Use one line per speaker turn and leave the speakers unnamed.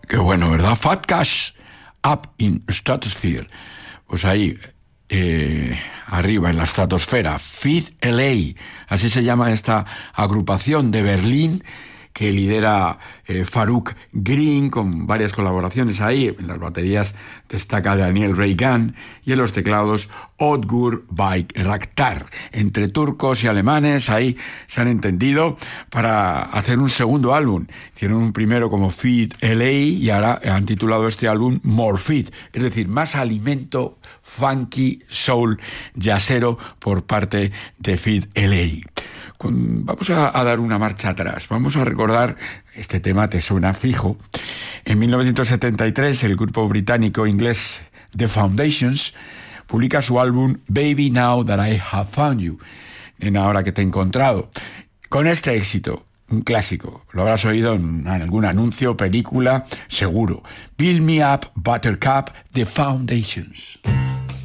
Qué bueno, ¿verdad? Fat Cash, Up in Stratosphere. Pues ahí, arriba en la estratosfera, Feed LA, así se llama esta agrupación de Berlín que lidera Farouk Green, con varias colaboraciones ahí. En las baterías destaca Daniel Reagan y en los teclados Odgur Bayraktar. Entre turcos y alemanes ahí se han entendido para hacer un segundo álbum. Hicieron un primero como Feed LA y ahora han titulado este álbum More Feed, es decir, más alimento funky, soul, jazzero por parte de Feed LA. Vamos a dar una marcha atrás. Vamos a recordar, este tema te suena fijo. En 1973, el grupo británico-inglés The Foundations publica su álbum Baby Now That I Have Found You, Nena, ahora que te he encontrado. Con este éxito, un clásico, lo habrás oído en algún anuncio, película, seguro. Build Me Up, Buttercup, The Foundations.